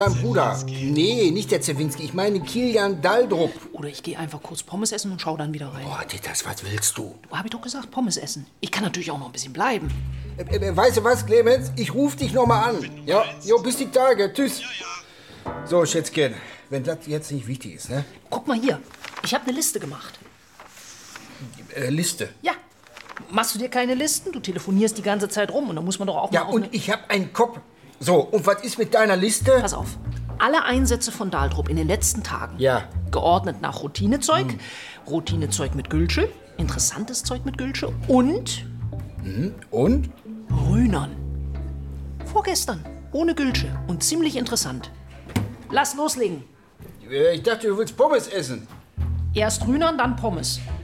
Mein Bruder. Nee, nicht der Zewinski. Ich meine Kilian Daldrup. Oder ich gehe einfach kurz Pommes essen und schau dann wieder rein. Boah, Titas, was willst du? Du, hab ich doch gesagt, Pommes essen. Ich kann natürlich auch noch ein bisschen bleiben. Weißt du was, Clemens? Ich ruf dich noch mal an. Ja, jo, bis die Tage. Tschüss. So, Schätzchen, wenn das jetzt nicht wichtig ist, ne? Guck mal hier. Ich habe eine Liste gemacht. Liste? Ja. Machst du dir keine Listen? Du telefonierst die ganze Zeit rum und dann muss man doch auch mal... Ja, und ich habe einen Kopf. So, und was ist mit deiner Liste? Pass auf. Alle Einsätze von Daldrup in den letzten Tagen. Ja. Geordnet nach Routinezeug, Routinezeug mit Gülsche, interessantes Zeug mit Gülsche und... Und? Rühnern. Vorgestern. Ohne Gülsche. Und ziemlich interessant. Lass loslegen. Ich dachte, du willst Pommes essen. Erst Rühnern, dann Pommes.